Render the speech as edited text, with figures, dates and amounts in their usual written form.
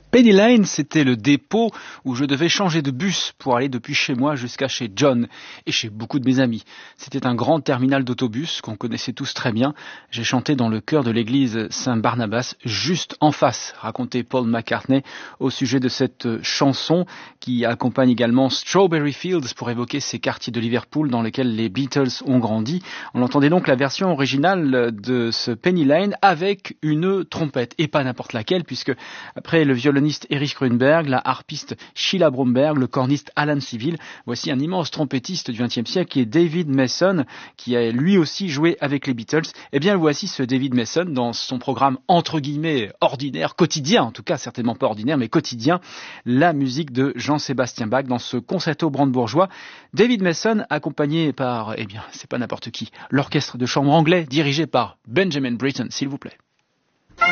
Penny Lane, c'était le dépôt où je devais changer de bus pour aller depuis chez moi jusqu'à chez John et chez beaucoup de mes amis. C'était un grand terminal d'autobus qu'on connaissait tous très bien. J'ai chanté dans le chœur de l'église Saint-Barnabas, juste en face, racontait Paul McCartney au sujet de cette chanson qui accompagne également Strawberry Fields pour évoquer ces quartiers de Liverpool dans lesquels les Beatles ont grandi. On entendait donc la version originale de ce Penny Lane avec une trompette, et pas n'importe laquelle, puisque après le violoniste Erich Grünberg, la harpiste Sheila Bromberg, le corniste Alan Civil, voici un immense trompettiste du XXe siècle qui est David Mason, qui a lui aussi joué avec les Beatles. Eh bien, voici ce David Mason dans son programme entre guillemets ordinaire, quotidien, en tout cas certainement pas ordinaire, mais quotidien, la musique de Jean-Sébastien Bach dans ce concerto brandebourgeois. David Mason accompagné par, eh bien, c'est pas n'importe qui, l'orchestre de chambre anglais dirigé par Benjamin Britten, s'il vous plaît.